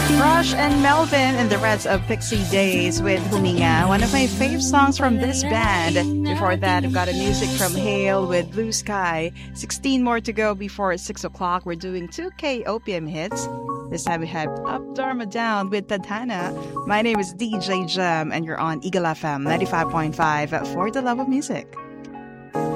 Rush and Melvin and the rest of Pixie Days with Huminga, one of my fave songs from this band. Before that, I've got a music from Hale with Blue Sky. 16 more to go before 6 o'clock. We're doing 2K OPM hits. This time we have Up Dharma Down with Tadhana. My name is DJ Jam and you're on Eagle FM 95.5 for the love of music.